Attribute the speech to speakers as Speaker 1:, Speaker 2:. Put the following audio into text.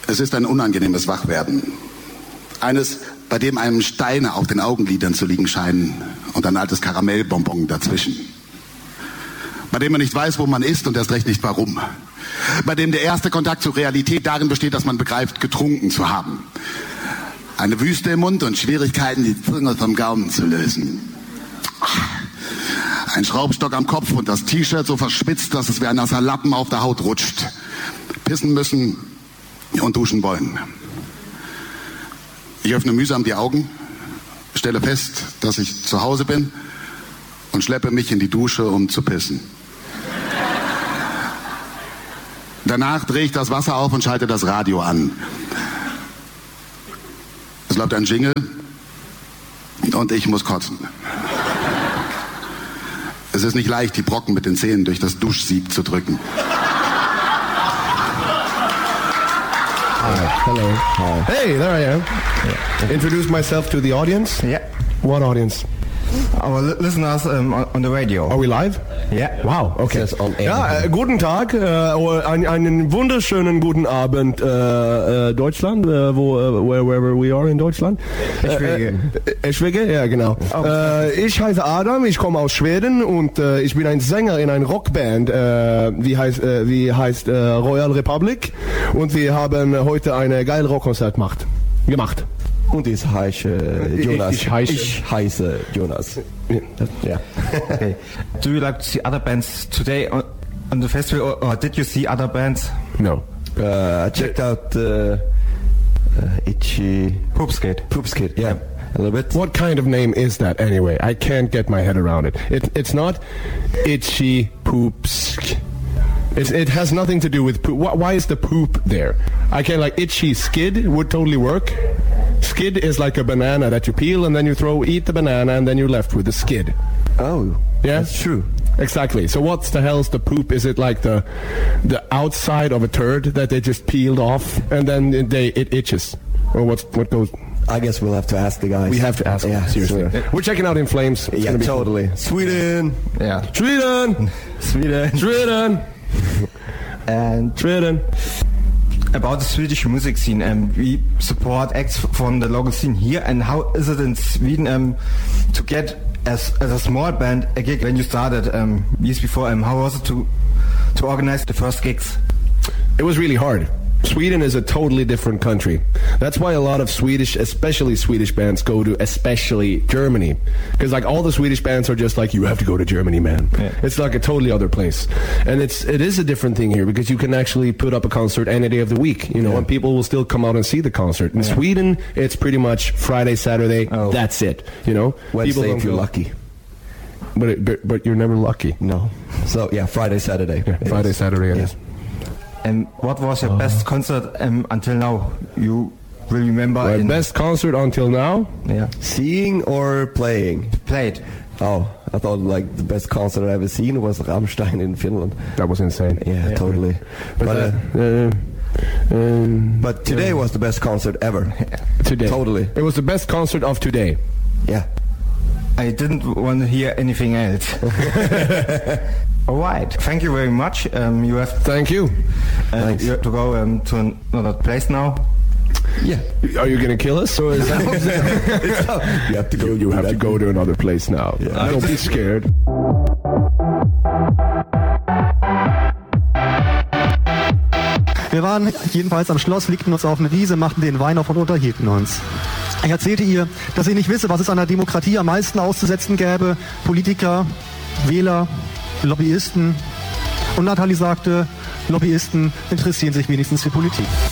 Speaker 1: Es ist ein unangenehmes Wachwerden. Eines, bei dem einem Steine auf den Augenlidern zu liegen scheinen und ein altes Karamellbonbon dazwischen. Bei dem man nicht weiß, wo man ist und erst recht nicht warum. Bei dem der erste Kontakt zur Realität darin besteht, dass man begreift, getrunken zu haben. Eine Wüste im Mund und Schwierigkeiten, die Zunge vom Gaumen zu lösen. Ein Schraubstock am Kopf und das T-Shirt so verschwitzt, dass es wie ein nasser Lappen auf der Haut rutscht. Pissen müssen und duschen wollen. Ich öffne mühsam die Augen, stelle fest, dass ich zu Hause bin und schleppe mich in die Dusche, um zu pissen. Danach drehe ich das Wasser auf und schalte das Radio an. Es läuft ein Jingle und ich muss kotzen. Es ist nicht leicht, die Brocken mit den Zähnen durch das Duschsieb zu drücken.
Speaker 2: Hi. Hello. Hi. Hey, there I am. Yeah. Introduce myself to the audience.
Speaker 3: Yeah.
Speaker 2: What audience?
Speaker 3: Our listeners on the radio.
Speaker 2: Are we live?
Speaker 3: Yeah.
Speaker 2: Wow, okay. Ja, guten Tag, einen wunderschönen guten Abend, Deutschland, wherever we are in Deutschland. Eschwege, ja genau. Ich heiße Adam, ich komme aus Schweden und ich bin ein Sänger in einer Rockband, wie heißt Royal Republic, und wir haben heute eine geile Rockkonzert gemacht.
Speaker 4: Und ich heiße Jonas.
Speaker 2: Ich
Speaker 4: heiße Jonas.
Speaker 2: Yeah.
Speaker 3: Okay. Do you like to see other bands today on the festival, or did you see other bands?
Speaker 2: No.
Speaker 4: I checked out Itchy Poopskate. Yeah, a little bit.
Speaker 2: What kind of name is that anyway? I can't get my head around it. It's not Itchy Poopsk. It has nothing to do with poop. Why is the poop there? I can't, like, Itchy Skid would totally work. Skid is like a banana that you peel and then you eat the banana and then you're left with the skid.
Speaker 4: Oh,
Speaker 2: yeah,
Speaker 4: that's true.
Speaker 2: Exactly. So what's the hell's the poop? Is it like the outside of a turd that they just peeled off and then it itches, or what goes?
Speaker 4: I guess we'll have to ask the guys.
Speaker 2: We have to ask them, seriously. Sure. We're checking out In Flames. It's
Speaker 4: yeah, totally.
Speaker 2: Cool.
Speaker 4: Sweden.
Speaker 3: Yeah.
Speaker 2: Sweden.
Speaker 3: And
Speaker 2: Sweden.
Speaker 3: About the Swedish music scene, we support acts from the local scene here, and how is it in Sweden to get as a small band a gig when you started years before? How was it to organize the first gigs?
Speaker 2: It was really hard. Sweden is a totally different country. That's why a lot of especially Swedish bands go to especially Germany. Because like all the Swedish bands are just like, you have to go to Germany, man. Yeah. It's like a totally other place. And it is a different thing here because you can actually put up a concert any day of the week, you know, and people will still come out and see the concert. In Sweden, it's pretty much Friday, Saturday, that's it, you know.
Speaker 4: Wednesday if you're lucky.
Speaker 2: But you're never lucky.
Speaker 4: No. So yeah, Friday, Saturday.
Speaker 2: Yeah, Friday, Saturday, it is.
Speaker 3: And what was your best concert until now? You will remember?
Speaker 2: My best concert until now?
Speaker 3: Yeah.
Speaker 4: Seeing or playing?
Speaker 3: Played.
Speaker 4: Oh, I thought like the best concert I've ever seen was Rammstein in Finland.
Speaker 2: That was insane.
Speaker 4: Yeah, totally. But today was the best concert ever.
Speaker 2: Today.
Speaker 4: Totally.
Speaker 2: It was the best concert of today.
Speaker 4: Yeah.
Speaker 3: I didn't want to hear anything else. All right. Thank you very much. You have.
Speaker 2: Thank you.
Speaker 3: You have to go to another place now.
Speaker 2: Yeah. Are you going to kill us, or is that? You have to go. You have to go to another place now. Yeah. Don't be scared.
Speaker 5: Wir waren jedenfalls am Schloss, legten uns auf eine Wiese, machten den Wein auf und unterhielten uns. Ich erzählte ihr, dass ich nicht wisse, was es an der Demokratie am meisten auszusetzen gäbe. Politiker, Wähler, Lobbyisten. Und Nathalie sagte, Lobbyisten interessieren sich wenigstens für Politik.